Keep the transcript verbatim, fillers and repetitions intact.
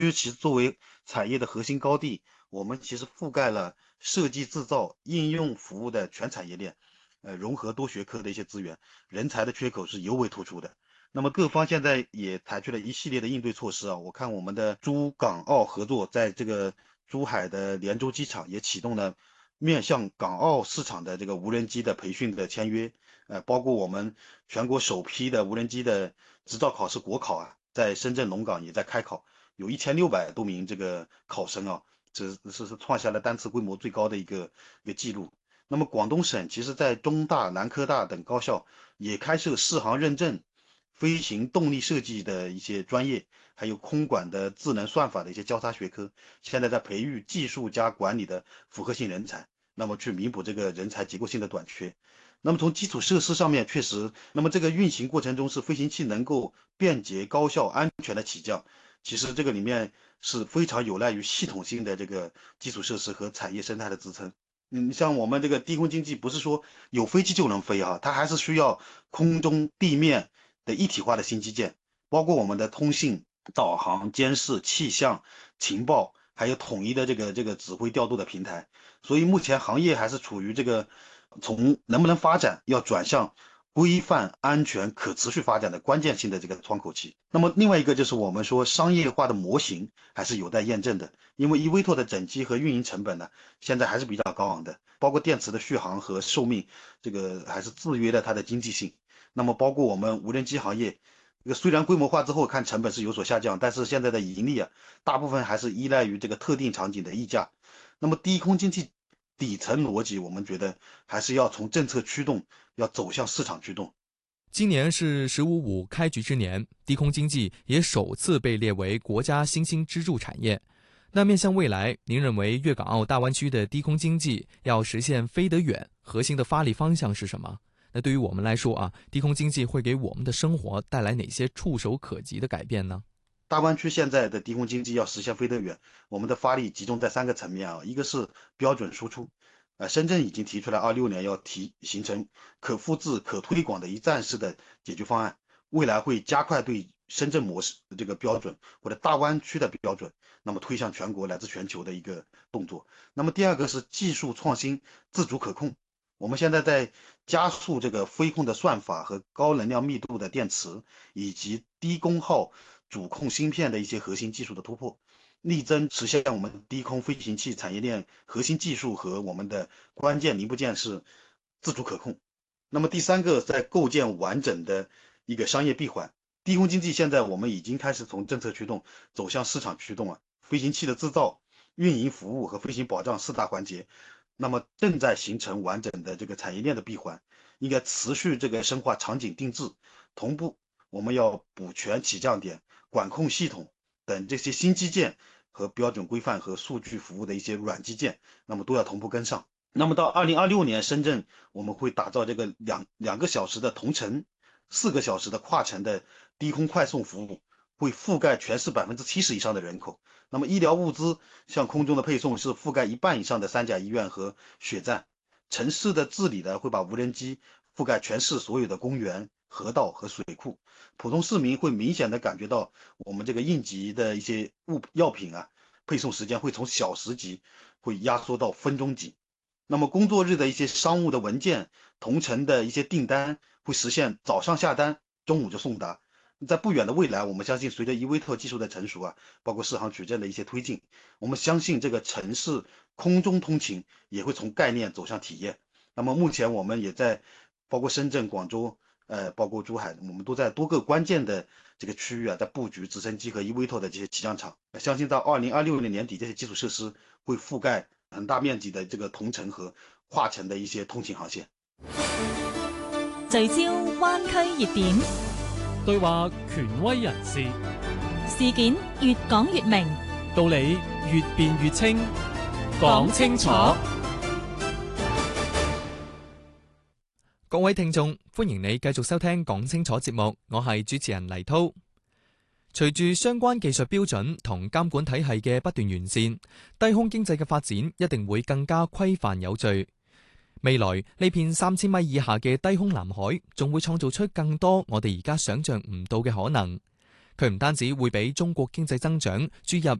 其实作为产业的核心高地，我们其实覆盖了设计制造、应用服务的全产业链，呃，融合多学科的一些资源，人才的缺口是尤为突出的。那么各方现在也采取了一系列的应对措施啊，我看我们的珠港澳合作，在这个珠海的连州机场也启动了面向港澳市场的这个无人机的培训的签约，呃，包括我们全国首批的无人机的执照考试国考啊，在深圳龙岗也在开考，有一千六百多名这个考生啊，这是是创下了单次规模最高的一个一个记录。那么广东省其实在中大、南科大等高校也开设适航认证、飞行动力设计的一些专业，还有空管的智能算法的一些交叉学科，现在在培育技术加管理的复合性人才，那么去弥补这个人才结构性的短缺。那么从基础设施上面，确实，那么这个运行过程中是飞行器能够便捷、高效、安全的起降，其实这个里面是非常有赖于系统性的这个基础设施和产业生态的支撑。嗯，像我们这个低空经济，不是说有飞机就能飞啊，它还是需要空中、地面的一体化的新基建，包括我们的通信、导航、监视、气象、情报，还有统一的这个这个指挥调度的平台。所以目前行业还是处于这个从能不能发展要转向规范、安全、可持续发展的关键性的这个窗口期。那么另外一个就是我们说商业化的模型还是有待验证的，因为 eVTOL 的整机和运营成本呢，现在还是比较高昂的，包括电池的续航和寿命，这个还是制约了它的经济性。那么包括我们无人机行业，这个虽然规模化之后看成本是有所下降，但是现在的盈利啊，大部分还是依赖于这个特定场景的溢价。那么低空经济底层逻辑，我们觉得还是要从政策驱动，要走向市场驱动。 今年是“十五五”开局之年，低空经济也首次被列为国家新兴支柱产业。那面向未来，您认为粤港澳大湾区的低空经济要实现飞得远，核心的发力方向是什么？那对于我们来说啊，低空经济会给我们的生活带来哪些触手可及的改变呢？ 大湾区现在的低空经济要实现飞得远，我们的发力集中在三个层面啊，一个是标准输出，呃，深圳已经提出来二六年要提形成可复制、可推广的一站式的解决方案，未来会加快对深圳模式这个标准或者大湾区的标准，那么推向全国乃至全球的一个动作。那么第二个是技术创新、自主可控，我们现在在加速这个飞控的算法和高能量密度的电池，以及低功耗主控芯片的一些核心技术的突破，力争实现我们低空飞行器产业链核心技术和我们的关键零部件是自主可控。那么第三个，在构建完整的一个商业闭环。低空经济现在我们已经开始从政策驱动走向市场驱动了，飞行器的制造、运营服务和飞行保障四大环节，那么正在形成完整的这个产业链的闭环，应该持续这个深化场景定制，同步我们要补全起降点、管控系统等这些新基建和标准规范和数据服务的一些软基建，那么都要同步跟上。那么到二零二六年，深圳我们会打造这个两两个小时的同城、四个小时的跨城的低空快送服务，会覆盖全市百分之七十以上的人口。那么医疗物资像空中的配送是覆盖一半以上的三甲医院和血站。城市的治理呢，会把无人机覆盖全市所有的公园、河道和水库。普通市民会明显的感觉到我们这个应急的一些物药品啊，配送时间会从小时级会压缩到分钟级。那么工作日的一些商务的文件、同城的一些订单会实现早上下单，中午就送达。在不远的未来，我们相信随着 eVTOL 技术的成熟啊，包括适航取证的一些推进，我们相信这个城市空中通勤也会从概念走向体验。那么目前我们也在包括深圳、广州，呃，包括珠海，我们都在多个关键的这个区域啊，在布局直升机和 eVTOL 的这些起降场。相信到二零二六年年底，这些基础設施會覆蓋很大面積的這個同城和跨城的一些通勤航線。 聚焦灣區熱點， 對話權威人士， 事件越講越明， 道理越辯越清，講清楚。 各位聽眾，歡迎你繼續收聽講清楚節目，我係主持人黎滔。隨住相關技術標準同監管體系嘅不斷完善，低空經濟嘅發展一定會更加規範有序。未來呢片三千米以下嘅低空藍海，仲會創造出更多我哋而家想象唔到嘅可能。 佢唔單止會俾中國經濟增長注入